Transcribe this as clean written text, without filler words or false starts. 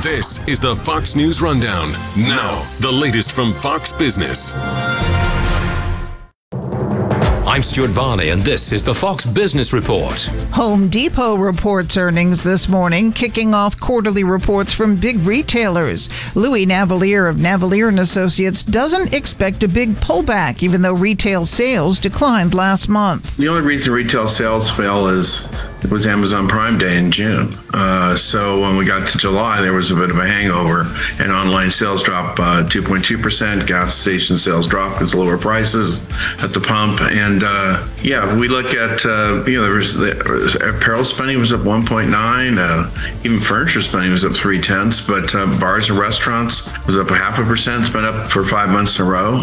This is the Fox News Rundown. Now, the latest from Fox Business. I'm Stuart Varney, and this is the Fox Business Report. Home Depot reports earnings this morning, kicking off quarterly reports from big retailers. Louis Navellier of Navellier & Associates doesn't expect a big pullback, even though retail sales declined last month. The only reason retail sales fell was Amazon Prime Day in June. So when we got to July, there was a bit of a hangover, and online sales dropped 2.2%. Gas station sales dropped because of lower prices at the pump. And we look at, there was apparel spending was up 1.9. Even furniture spending was up 0.3. But bars and restaurants was up 0.5%. It's been up for 5 months in a row.